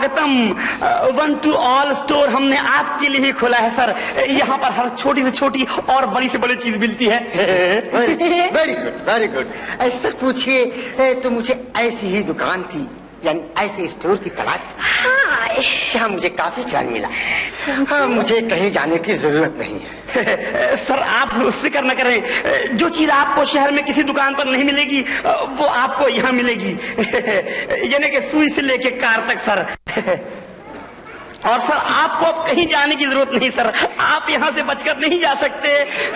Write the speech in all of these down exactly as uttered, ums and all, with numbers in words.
स्वागतम। One two all store हमने आपके लिए ही खोला है सर। यहाँ पर हर छोटी से छोटी और बड़ी से बड़ी चीज मिलती है। Very good, very good. Sir पूछिए तो मुझे ऐसी ही दुकान की, यानी ऐसे स्टोर की तलाश थी जहाँ मुझे काफी चैन मिला। हाँ, मुझे कहीं जाने की जरूरत नहीं है। सर आप फिक्र न करें, जो चीज आपको शहर में किसी दुकान पर नहीं मिलेगी वो आपको यहाँ मिलेगी। यानी कि सुई से लेके कार तक सर। और सर आपको अब कहीं जाने की जरूरत नहीं सर, आप यहाँ से बचकर नहीं जा सकते।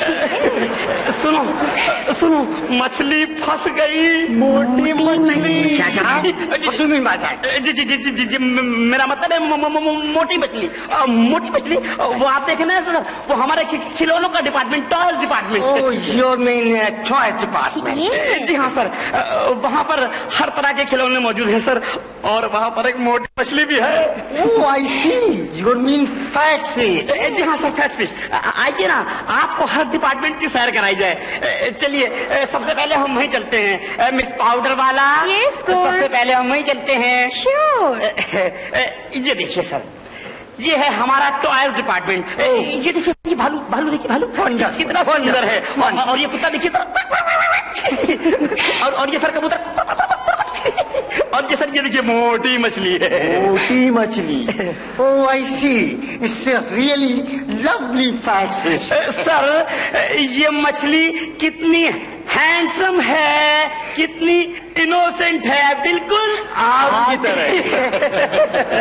सुनो सुनो, मछली फंस गई, मोटी मछली। क्या कहा? जी जी जी जी जी मेरा मतलब है मो, मो, मो, मोटी मछली। मोटी मछली वो आप देखे ना सर, वो हमारे खिलौनों का department, toys department. Your mean toy department? जी हाँ सर, वहाँ पर हर तरह के खिलौने मौजूद हैं सर, और वहाँ पर एक मोटी मछली भी है। ओह आई सी, योर मीन फैट फिश? जी हाँ सर, फैट फिश। आइए ना, आपको हर डिपार्टमेंट की सैर कराई जाए। चलिए सबसे पहले हम वहीं चलते हैं। मिस पाउडर वाला, yes, सबसे पहले हम वहीं चलते हैं। श्योर। ये देखिए सर, ये है हमारा टॉयज डिपार्टमेंट। ये देखिए, ये भालू, भालू देखिए, भालू कितना सुंदर है। और ये कुत्ता देखिए सर, और और ये सर कबूतर, और ये सर ये देखिए मोटी मछली है। मोटी मछली? ओह आई सी, it's really lovely fat fish. Sir ये मछली कितनी हैंडसम है, कितनी इनोसेंट है, बिल्कुल आपकी तरह।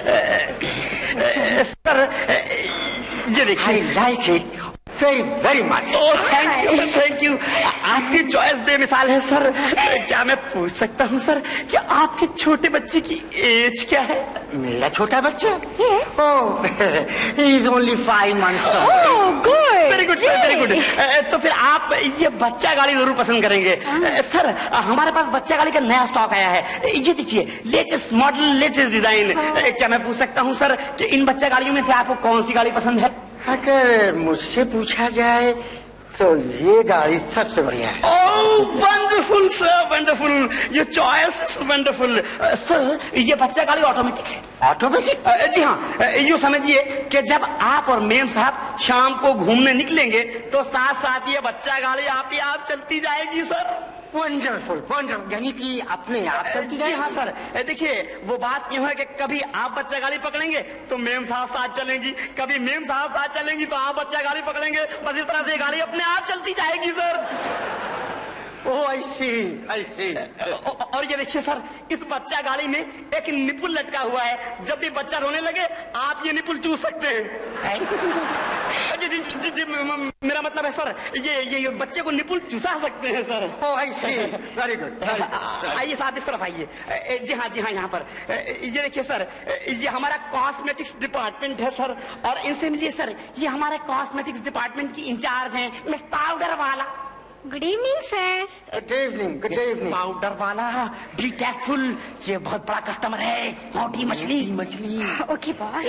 सर ये देखिए, I like it very very much. Oh thank you sir, thank you. आपकी चॉइस बेमिसाल है सर। क्या मैं पूछ सकता हूँ सर कि आपके छोटे बच्चे की एज क्या है? मेरा छोटा बच्चा? ओह he is only five months old. Oh good, very good sir, very good. तो फिर आप ये बच्चा गाड़ी जरूर पसंद करेंगे। सर हमारे पास बच्चा गाड़ी का नया स्टॉक आया है। ये देखिए, लेटेस्ट मॉडल, लेटेस्ट डिजाइन। क्या मैं पूछ सकता हूँ सर कि इन बच्चा गाड़ियों में से आपको कौन सी गाड़ी पसंद है? अगर मुझसे पूछा जाए तो ये गाड़ी सबसे बढ़िया है। ओह वंडरफुल सर, वंडरफुल। ये चॉइस इज वंडरफुल। सर ये बच्चा गाड़ी ऑटोमेटिक है। ऑटोमेटिक? जी हाँ, यूँ समझिए कि जब आप और मेम साहब शाम को घूमने निकलेंगे तो साथ साथ ये बच्चा गाड़ी आप ही आप चलती जाएगी सर। Wonderful, wonderful. यानी कि अपने आप चलती जाए? हाँ सर, देखिए वो बात यूँ है कि कभी आप बच्चा गाड़ी पकड़ेंगे तो मेम साहब साथ चलेंगी, कभी मेम साहब साथ चलेंगी तो आप बच्चा गाड़ी पकड़ेंगे। बस इस तरह से गाड़ी अपने आप चलती जाएगी सर। ओह आई सी, आई सी। और ये देखिए सर, इस बच्चा गाड़ी में एक निपुल लटका हुआ है। जब भी बच्चा रोने लगे आप ये निपुल चूस सकते हैं। जी, जी, जी, जी, मेरा मतलब है सर, ये ये, ये बच्चे को निपुल चूसा सकते हैं सर। ओह आई सी, वेरी गुड। आइए साहब इस तरफ आइए। जी हाँ, जी हाँ, यहाँ पर ये देखिए सर, ये हमारा कॉस्मेटिक्स डिपार्टमेंट है सर, और इनसे मिलिए सर, ये हमारे कॉस्मेटिक्स डिपार्टमेंट की इंचार्ज हैं, मिस पाउडर वाला। Good evening sir. Good evening, good evening. Powder वाला, बी टैक्टफुल, ये बहुत बड़ा कस्टमर है। मोटी मछली, मछली। Okay boss.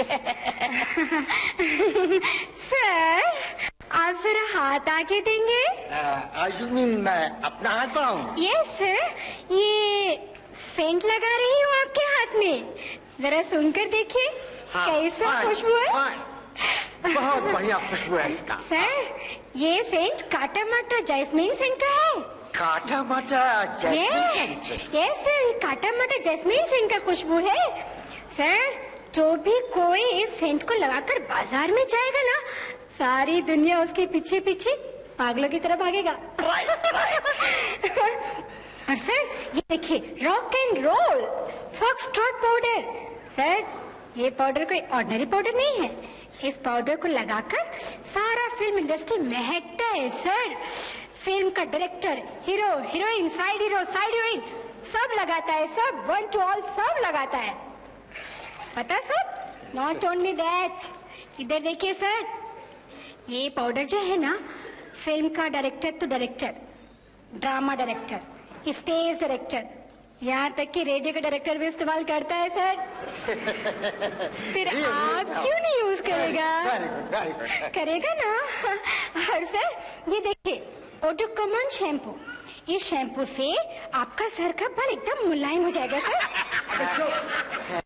सर आप जरा हाथ आके देंगे? यू मीन मैं अपना हाथ बढ़ाऊं? यस सर, ये सेंट लगा रही हूँ आपके हाथ में, जरा सुनकर देखिए। हाँ, कैसा खुशबू है? बहुत बढ़िया खुशबू है इसका। सर ये सेंट काटा माटा जैस्मीन सेंट का है। काटा माटा जैस्मीन सेंट? यस सर, ये काटा माटा जैस्मीन सेंट का खुशबू है। सर जो भी कोई इस सेंट को लगाकर बाजार में जाएगा ना, सारी दुनिया उसके पीछे पीछे पागलों की तरह भागेगा। और सर ये देखिए, rock and role foxtrot powder. Sir ये पाउडर कोई ऑर्डिनरी पाउडर नहीं है। इस पाउडर को लगाकर सारा फिल्म इंडस्ट्री महकता है सर। फिल्म का director, hero, heroine, side hero, side heroine सब लगाता है, सब वन टू ऑल सब लगाता है। पता सर? नॉट ओनली दैट, इधर देखिए सर, ये पाउडर जो है ना, फिल्म का डायरेक्टर तो director, drama director, stage director, यहाँ तक कि रेडियो का डायरेक्टर भी इस्तेमाल करता है सर। फिर आप क्यों नहीं यूज करेगा? करेगा ना। और सर ये देखिए, ओटो कॉमन शैम्पू, इस शैम्पू से आपका सर का बाल एकदम मुलायम हो जाएगा सर।